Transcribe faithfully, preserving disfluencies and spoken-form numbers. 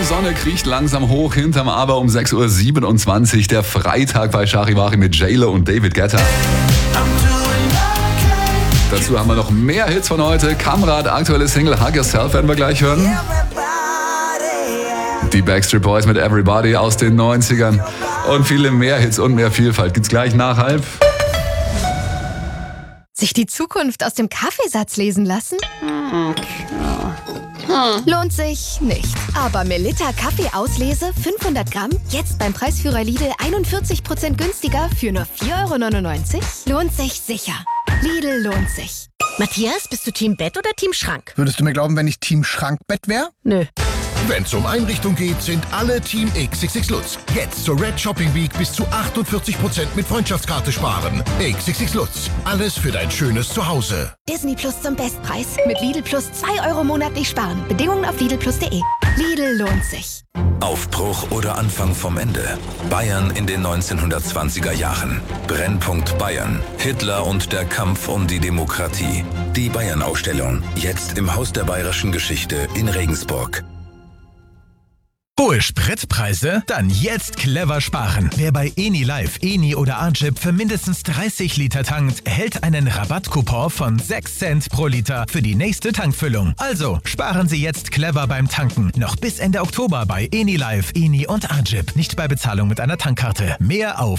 Sonne kriecht langsam hoch hinterm Aber um sechs Uhr siebenundzwanzig. Der Freitag bei Charivari mit J-Lo und David Guetta. Dazu haben wir noch mehr Hits von heute. Kamrat, aktuelle Single Hug Yourself werden wir gleich hören. Die Backstreet Boys mit Everybody aus den neunzigern. Und viele mehr Hits und mehr Vielfalt gibt's gleich nach halb. Sich die Zukunft aus dem Kaffeesatz lesen lassen? Lohnt sich nicht. Aber Melitta Kaffeeauslese fünfhundert Gramm, jetzt beim Preisführer Lidl einundvierzig Prozent günstiger für nur vier Euro neunundneunzig? Lohnt sich sicher. Lidl lohnt sich. Matthias, bist du Team Bett oder Team Schrank? Würdest du mir glauben, wenn ich Team Schrankbett wäre? Nö. Wenn es um Einrichtung geht, sind alle Team X X X Lutz. Jetzt zur Red Shopping Week bis zu achtundvierzig Prozent mit Freundschaftskarte sparen. X X X Lutz. Alles für dein schönes Zuhause. Disney Plus zum Bestpreis. Mit Lidl Plus zwei Euro monatlich sparen. Bedingungen auf lidl plus punkt de. Lidl lohnt sich. Aufbruch oder Anfang vom Ende. Bayern in den neunzehnhundertzwanziger Jahren. Brennpunkt Bayern. Hitler und der Kampf um die Demokratie. Die Bayern-Ausstellung. Jetzt im Haus der Bayerischen Geschichte in Regensburg. Hohe Spritpreise? Dann jetzt clever sparen. Wer bei Eni Live, Eni oder Agip für mindestens dreißig Liter tankt, erhält einen Rabattcoupon von sechs Cent pro Liter für die nächste Tankfüllung. Also sparen Sie jetzt clever beim Tanken. Noch bis Ende Oktober bei Eni Live, Eni und Agip. Nicht bei Bezahlung mit einer Tankkarte. Mehr auf